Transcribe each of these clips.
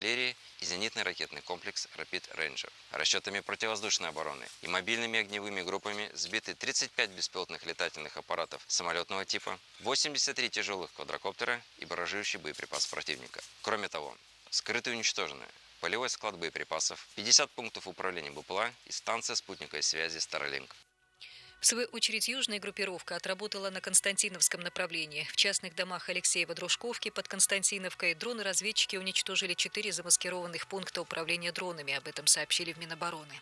артиллерии и зенитный ракетный комплекс «Рапид Рейнджер». Расчетами противовоздушной обороны и мобильными огневыми группами сбиты 35 беспилотных летательных аппаратов самолетного типа, 83 тяжелых квадрокоптера и баражирующий боеприпас противника. Кроме того, скрыты и уничтожены полевой склад боеприпасов, 50 пунктов управления БПЛА и станция спутниковой связи Starlink. В свою очередь, южная группировка отработала на Константиновском направлении. В частных домах Алексеева-Дружковки под Константиновкой дроны-разведчики уничтожили 4 замаскированных пункта управления дронами. Об этом сообщили в Минобороны.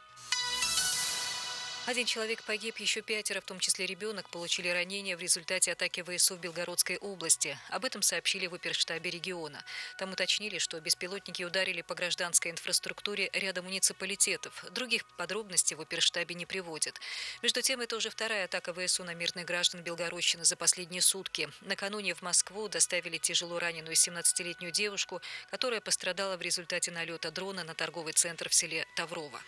Один человек погиб, еще 5, в том числе ребенок, получили ранения в результате атаки ВСУ в Белгородской области. Об этом сообщили в оперштабе региона. Там уточнили, что беспилотники ударили по гражданской инфраструктуре ряда муниципалитетов. Других подробностей в оперштабе не приводят. Между тем, это уже вторая атака ВСУ на мирных граждан Белгородчины за последние сутки. Накануне в Москву доставили тяжело раненую 17-летнюю девушку, которая пострадала в результате налета дрона на торговый центр в селе Таврово.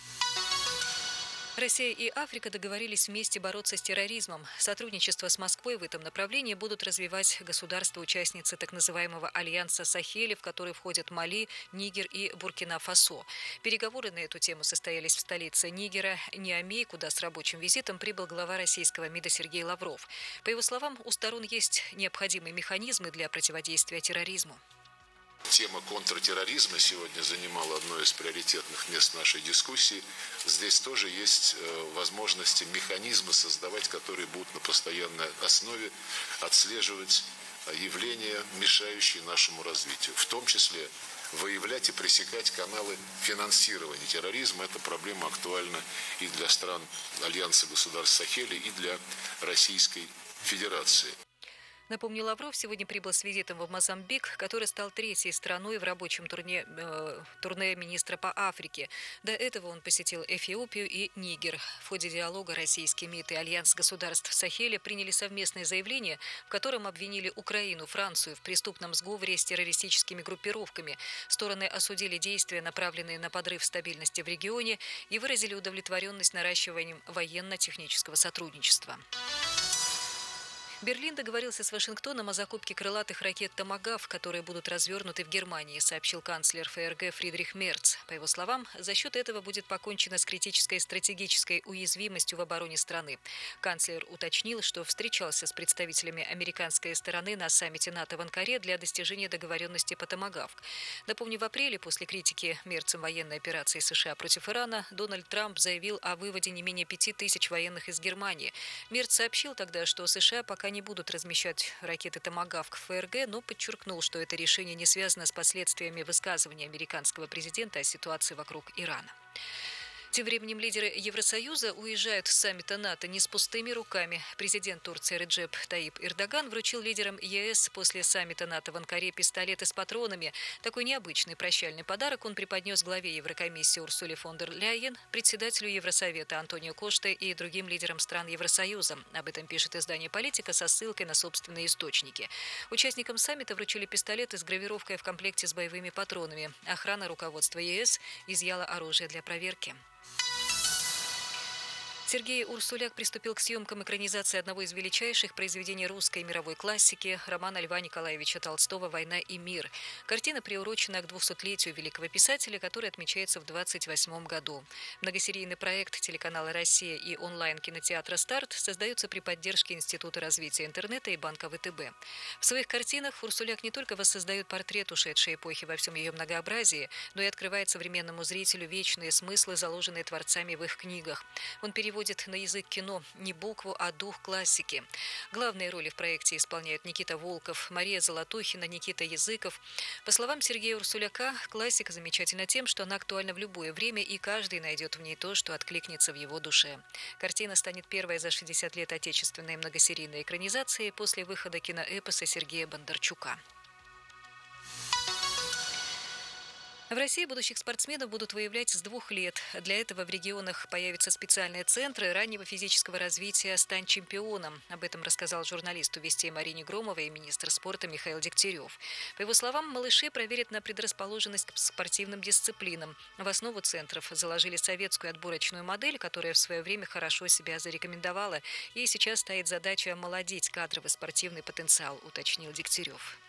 Россия и Африка договорились вместе бороться с терроризмом. Сотрудничество с Москвой в этом направлении будут развивать государства-участницы так называемого Альянса Сахеля, в который входят Мали, Нигер и Буркина-Фасо. Переговоры на эту тему состоялись в столице Нигера Ниамей, куда с рабочим визитом прибыл глава российского МИДа Сергей Лавров. По его словам, у сторон есть необходимые механизмы для противодействия терроризму. Тема контртерроризма сегодня занимала одно из приоритетных мест нашей дискуссии. Здесь тоже есть возможности, механизмы создавать, которые будут на постоянной основе отслеживать явления, мешающие нашему развитию. В том числе выявлять и пресекать каналы финансирования терроризма. Эта проблема актуальна и для стран Альянса государств Сахеля, и для Российской Федерации. Напомню, Лавров сегодня прибыл с визитом в Мозамбик, который стал третьей страной в рабочем турне министра по Африке. До этого он посетил Эфиопию и Нигер. В ходе диалога российский МИД и Альянс государств Сахеля приняли совместное заявление, в котором обвинили Украину, Францию в преступном сговоре с террористическими группировками. Стороны осудили действия, направленные на подрыв стабильности в регионе, и выразили удовлетворенность наращиванием военно-технического сотрудничества. Берлин договорился с Вашингтоном о закупке крылатых ракет «Томагавк», которые будут развернуты в Германии, сообщил канцлер ФРГ Фридрих Мерц. По его словам, за счет этого будет покончено с критической стратегической уязвимостью в обороне страны. Канцлер уточнил, что встречался с представителями американской стороны на саммите НАТО в Анкаре для достижения договоренности по «Томагавк». Напомню, в апреле после критики Мерцем военной операции США против Ирана Дональд Трамп заявил о выводе не менее 5000 военных из Германии. Мерц сообщил тогда, что США пока не будут размещать ракеты «Томагавк» в ФРГ, но подчеркнул, что это решение не связано с последствиями высказывания американского президента о ситуации вокруг Ирана. Тем временем лидеры Евросоюза уезжают с саммита НАТО не с пустыми руками. Президент Турции Реджеп Таип Эрдоган вручил лидерам ЕС после саммита НАТО в Анкаре пистолеты с патронами. Такой необычный прощальный подарок он преподнес главе Еврокомиссии Урсуле фон дер Ляйен, председателю Евросовета Антонио Коште и другим лидерам стран Евросоюза. Об этом пишет издание «Политика» со ссылкой на собственные источники. Участникам саммита вручили пистолеты с гравировкой в комплекте с боевыми патронами. Охрана руководства ЕС изъяла оружие для проверки. Сергей Урсуляк приступил к съемкам экранизации одного из величайших произведений русской и мировой классики романа Льва Николаевича Толстого «Война и мир». Картина приурочена к 200-летию великого писателя, который отмечается в 2028 году. Многосерийный проект телеканала «Россия» и онлайн-кинотеатра «Старт» создается при поддержке Института развития интернета и Банка ВТБ. В своих картинах Урсуляк не только воссоздает портрет ушедшей эпохи во всем ее многообразии, но и открывает современному зрителю вечные смыслы, заложенные творцами в их книгах. Он переводит на язык кино не букву, а дух классики. Главные роли в проекте исполняют Никита Волков, Мария Золотухина, Никита Языков. По словам Сергея Урсуляка, классика замечательна тем, что она актуальна в любое время, и каждый найдет в ней то, что откликнется в его душе. Картина станет первой за 60 лет отечественной многосерийной экранизации после выхода киноэпоса Сергея Бондарчука. В России будущих спортсменов будут выявлять с 2 лет. Для этого в регионах появятся специальные центры раннего физического развития «Стань чемпионом». Об этом рассказал журналисту «Вестей» Марине Громовой и министр спорта Михаил Дегтярев. По его словам, малышей проверят на предрасположенность к спортивным дисциплинам. В основу центров заложили советскую отборочную модель, которая в свое время хорошо себя зарекомендовала. И сейчас стоит задача омолодить кадровый спортивный потенциал, уточнил Дегтярев.